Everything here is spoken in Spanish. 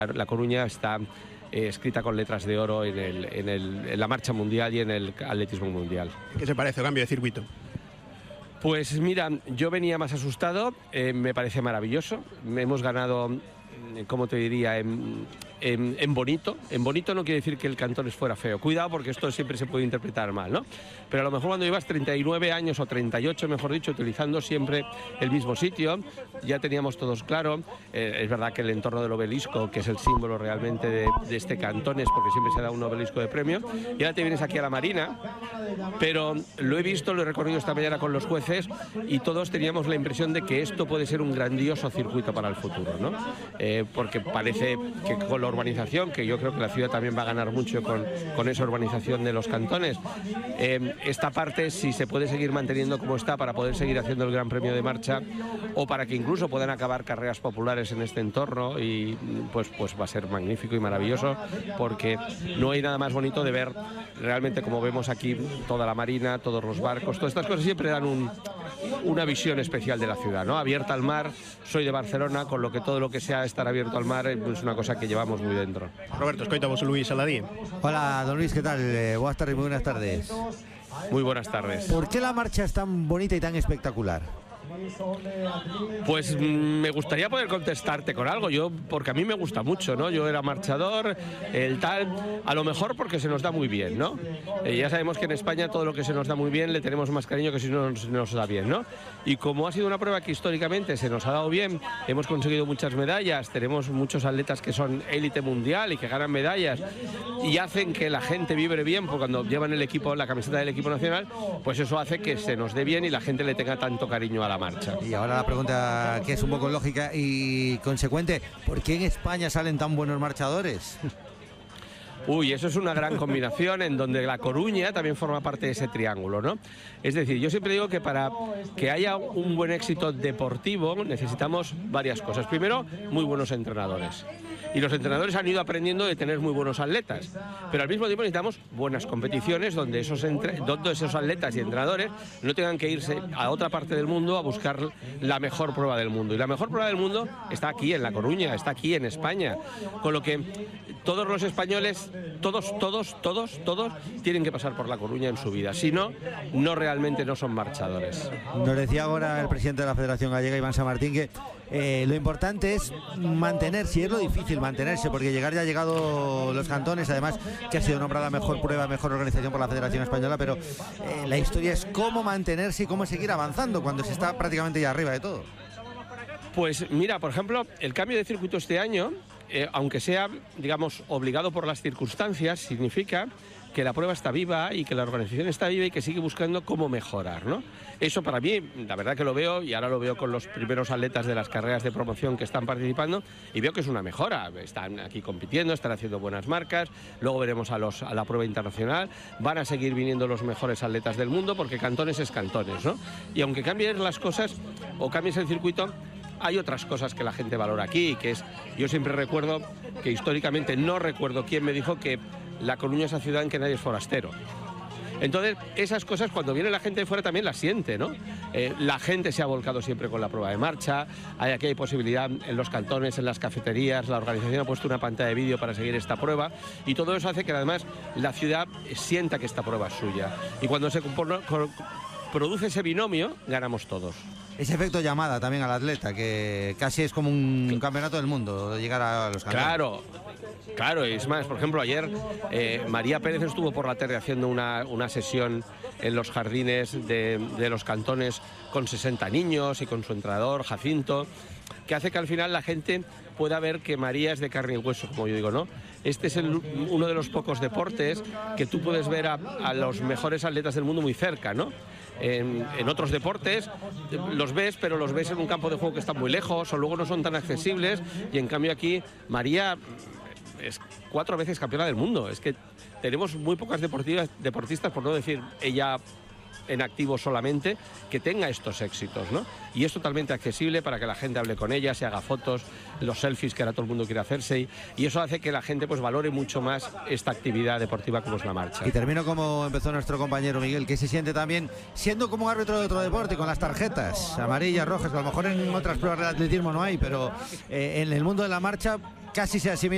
La Coruña está escrita con letras de oro en la marcha mundial y en el atletismo mundial. ¿Qué se parece el cambio de circuito? Pues mira, yo venía más asustado, me parece maravilloso. Hemos ganado, ¿cómo te diría?, en bonito. En bonito no quiere decir que el Cantones fuera feo. Cuidado, porque esto siempre se puede interpretar mal, ¿no? Pero a lo mejor cuando llevas 39 años o 38, mejor dicho, utilizando siempre el mismo sitio, ya teníamos todos claro. Es verdad que el entorno del obelisco, que es el símbolo realmente de este Cantones, porque siempre se da un obelisco de premio, y ahora te vienes aquí a la Marina, pero lo he visto, lo he recorrido esta mañana con los jueces y todos teníamos la impresión de que esto puede ser un grandioso circuito para el futuro, ¿no? Porque parece que con la urbanización, que yo creo que la ciudad también va a ganar mucho con esa urbanización de los Cantones, esta parte, si se puede seguir manteniendo como está para poder seguir haciendo el Gran Premio de Marcha o para que incluso puedan acabar carreras populares en este entorno, y pues va a ser magnífico y maravilloso, porque no hay nada más bonito de ver realmente, como vemos aquí, toda la marina, todos los barcos, todas estas cosas siempre dan una visión especial de la ciudad, ¿no? Abierta al mar. Soy de Barcelona, con lo que todo lo que sea estar abierto al mar es una cosa que llevamos muy dentro. Roberto, escoitamos Luis Saladí. Hola, don Luis, ¿qué tal? Buenas tardes, muy buenas tardes. Muy buenas tardes. ¿Por qué la marcha es tan bonita y tan espectacular? Pues me gustaría poder contestarte con algo, porque a mí me gusta mucho, ¿no? Yo era marchador, a lo mejor porque se nos da muy bien, ¿no? Ya sabemos que en España todo lo que se nos da muy bien le tenemos más cariño que si no nos da bien, ¿no? Y como ha sido una prueba que históricamente se nos ha dado bien, hemos conseguido muchas medallas, tenemos muchos atletas que son élite mundial y que ganan medallas y hacen que la gente vibre bien, porque cuando llevan la camiseta del equipo nacional, pues eso hace que se nos dé bien y la gente le tenga tanto cariño a la marcha. Y ahora la pregunta, que es un poco lógica y consecuente: ¿por qué en España salen tan buenos marchadores? Uy, eso es una gran combinación en donde La Coruña también forma parte de ese triángulo, ¿no? Es decir, yo siempre digo que para que haya un buen éxito deportivo necesitamos varias cosas. Primero, muy buenos entrenadores. Y los entrenadores han ido aprendiendo de tener muy buenos atletas. Pero al mismo tiempo necesitamos buenas competiciones donde esos atletas y entrenadores no tengan que irse a otra parte del mundo a buscar la mejor prueba del mundo. Y la mejor prueba del mundo está aquí en La Coruña, está aquí en España. Con lo que todos los españoles, todos tienen que pasar por La Coruña en su vida. Si no, realmente no son marchadores. Nos decía ahora el presidente de la Federación Gallega, Iván San Martín, que lo importante es mantenerse, y es lo difícil mantenerse, porque ya ha llegado los Cantones, además que ha sido nombrada mejor prueba, mejor organización por la Federación Española, pero la historia es cómo mantenerse y cómo seguir avanzando cuando se está prácticamente ya arriba de todo. Pues mira, por ejemplo, el cambio de circuito este año, aunque sea, digamos, obligado por las circunstancias, significa que la prueba está viva y que la organización está viva y que sigue buscando cómo mejorar, ¿no? Eso para mí, la verdad que lo veo, y ahora lo veo con los primeros atletas de las carreras de promoción que están participando, y veo que es una mejora. Están aquí compitiendo, están haciendo buenas marcas, luego veremos a la prueba internacional, van a seguir viniendo los mejores atletas del mundo, porque Cantones es Cantones, ¿no? Y aunque cambien las cosas o cambies el circuito, hay otras cosas que la gente valora aquí, que es, yo siempre recuerdo que históricamente, no recuerdo quién me dijo que La Coruña es la ciudad en que nadie es forastero. Entonces, esas cosas cuando viene la gente de fuera también las siente, ¿no? La gente se ha volcado siempre con la prueba de marcha, aquí hay posibilidad en los Cantones, en las cafeterías, la organización ha puesto una pantalla de vídeo para seguir esta prueba, y todo eso hace que además la ciudad sienta que esta prueba es suya. Y cuando se produce ese binomio, ganamos todos. Ese efecto llamada también al atleta, que casi es como un campeonato del mundo, llegar a los Cantones. Claro, es más, por ejemplo, ayer María Pérez estuvo por la tarde haciendo una sesión en los jardines de los Cantones con 60 niños y con su entrenador, Jacinto, que hace que al final la gente pueda ver que María es de carne y hueso, como yo digo, ¿no? Este es uno de los pocos deportes que tú puedes ver a los mejores atletas del mundo muy cerca, ¿no? En otros deportes los ves, pero los ves en un campo de juego que está muy lejos o luego no son tan accesibles, y en cambio aquí María es 4 veces campeona del mundo. Es que tenemos muy pocas deportistas, por no decir ella en activo solamente, que tenga estos éxitos, ¿no? Y es totalmente accesible para que la gente hable con ella, se haga fotos, los selfies que ahora todo el mundo quiere hacerse, y eso hace que la gente pues valore mucho más esta actividad deportiva como es la marcha. Y termino como empezó nuestro compañero Miguel, que se siente también siendo como árbitro de otro deporte, con las tarjetas amarillas, rojas, que a lo mejor en otras pruebas de atletismo no hay, pero en el mundo de la marcha casi se asimila